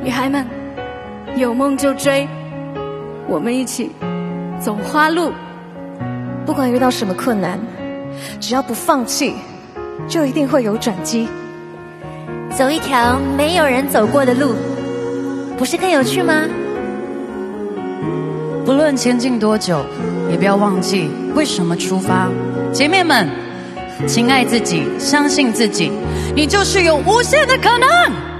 女孩们，有梦就追，我们一起走花路。 不管遇到什么困难，只要不放弃，就一定会有转机。 走一条没有人走过的路，不是更有趣吗？ 不论前进多久，也不要忘记为什么出发。姐妹们，请爱自己，相信自己，你就是有无限的可能。